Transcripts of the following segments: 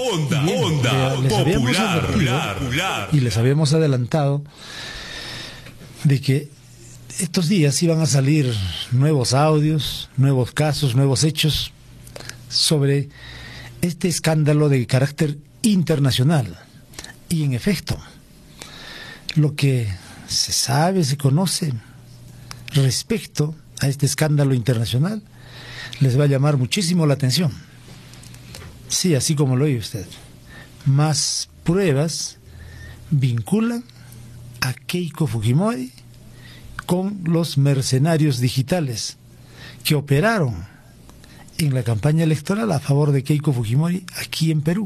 popular. Y les habíamos adelantado de que estos días iban a salir nuevos audios, nuevos casos, nuevos hechos sobre este escándalo de carácter internacional. Y en efecto, lo que se sabe, se conoce respecto a este escándalo internacional les va a llamar muchísimo la atención. Sí, así como lo oye usted. Más pruebas vinculan a Keiko Fujimori con los mercenarios digitales que operaron en la campaña electoral a favor de Keiko Fujimori aquí en Perú.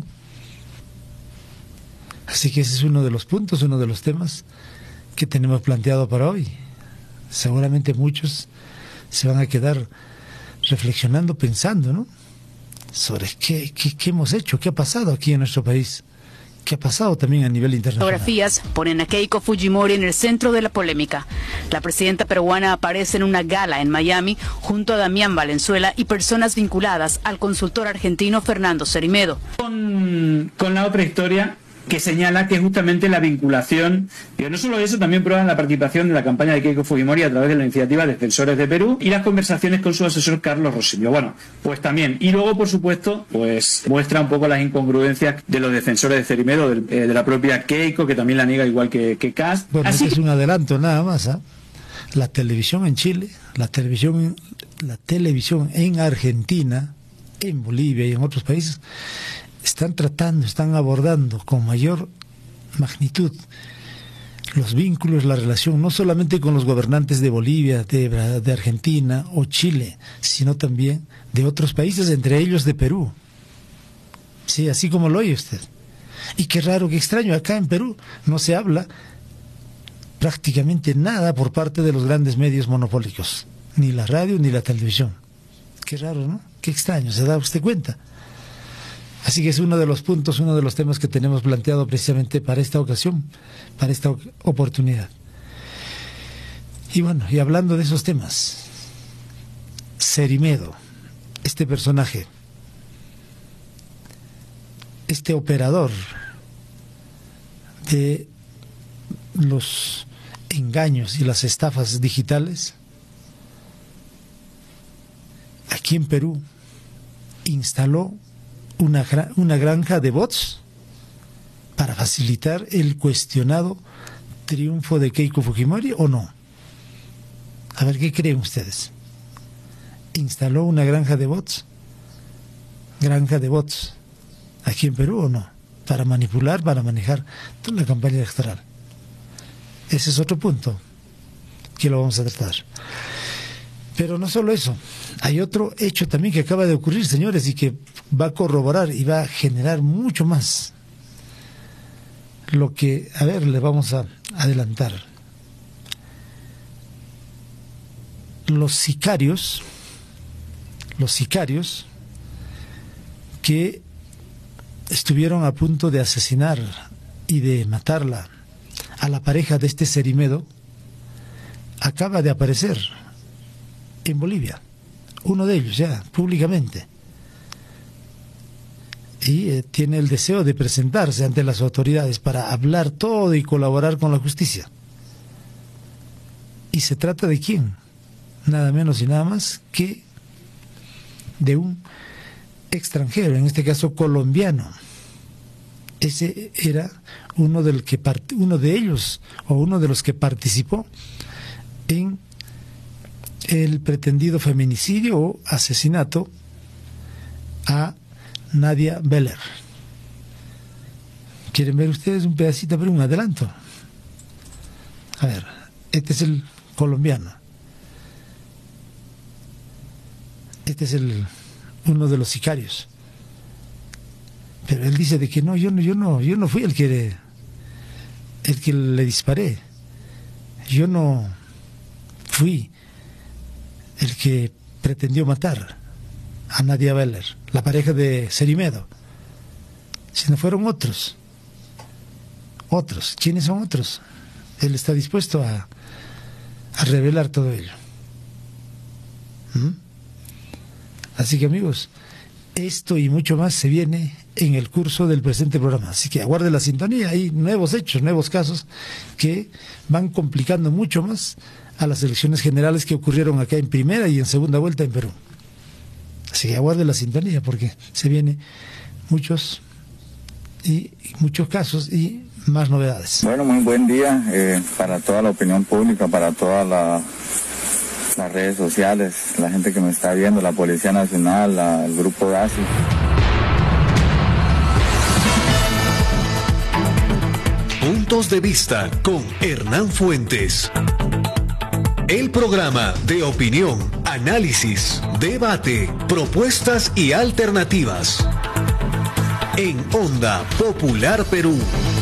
Así que ese es uno de los puntos, uno de los temas que tenemos planteado para hoy. Seguramente muchos se van a quedar reflexionando, pensando, ¿no?, sobre qué hemos hecho, qué ha pasado aquí en nuestro país, qué ha pasado también a nivel internacional. Fotografías ponen a Keiko Fujimori en el centro de la polémica. La presidenta peruana aparece en una gala en Miami junto a Damián Valenzuela y personas vinculadas al consultor argentino Fernando Cerimedo. Con la otra historia que señala que justamente la vinculación, pero no solo eso, también prueban la participación de la campaña de Keiko Fujimori a través de la iniciativa Defensores de Perú y las conversaciones con su asesor Carlos Rosillo. Bueno, pues también. Y luego, por supuesto, pues muestra un poco las incongruencias de los defensores de Cerimedo, de la propia Keiko, que también la niega igual que Kast. Bueno, este es un adelanto nada más, ¿eh? La televisión en Chile, la televisión en Argentina, en Bolivia y en otros países están abordando con mayor magnitud los vínculos, la relación, no solamente con los gobernantes de Bolivia, de Argentina o Chile, sino también de otros países, entre ellos de Perú. Sí, así como lo oye usted. Y qué raro, qué extraño, acá en Perú no se habla prácticamente nada por parte de los grandes medios monopólicos, ni la radio ni la televisión. Qué raro, ¿no? Qué extraño, ¿se da usted cuenta? Así que es uno de los puntos, uno de los temas que tenemos planteado precisamente para esta ocasión, para esta oportunidad. Y bueno, y hablando de esos temas, Cerimedo, este personaje, este operador de los engaños y las estafas digitales, aquí en Perú instaló una granja de bots para facilitar el cuestionado triunfo de Keiko Fujimori, ¿o no? A ver, ¿qué creen ustedes? ¿Instaló una granja de bots? ¿Granja de bots aquí en Perú o no? Para manipular, para manejar toda la campaña electoral. Ese es otro punto que lo vamos a tratar. Pero no solo eso, hay otro hecho también que acaba de ocurrir, señores, y que va a corroborar y va a generar mucho más. Lo que, a ver, le vamos a adelantar. Los sicarios que estuvieron a punto de asesinar y de matarla a la pareja de este Cerimedo, acaba de aparecer en Bolivia, uno de ellos ya, públicamente, y tiene el deseo de presentarse ante las autoridades para hablar todo y colaborar con la justicia. Y se trata de quién, nada menos y nada más que de un extranjero, en este caso colombiano. Ese era uno de ellos, o uno de los que participó en el pretendido feminicidio o asesinato a Nadia Beller. ¿Quieren ver ustedes un pedacito, pero un adelanto? A ver, este es el colombiano. Este es uno de los sicarios. Pero él dice de que no, yo no fui el que le disparé. Yo no fui el que pretendió matar a Nadia Beller, la pareja de Cerimedo, sino fueron otros. ¿Quiénes son otros? Él está dispuesto a revelar todo ello. Así que, amigos, esto y mucho más se viene en el curso del presente programa. Así que aguarde la sintonía, hay nuevos hechos, nuevos casos que van complicando mucho más a las elecciones generales que ocurrieron acá en primera y en segunda vuelta en Perú. Así que aguarde la sintonía porque se vienen muchos casos y más novedades. Bueno, muy buen día para toda la opinión pública, para todas las redes sociales, la gente que me está viendo, la Policía Nacional, el Grupo DASI. Puntos de vista con Hernán Fuentes. El programa de opinión, análisis, debate, propuestas y alternativas. En Onda Popular Perú.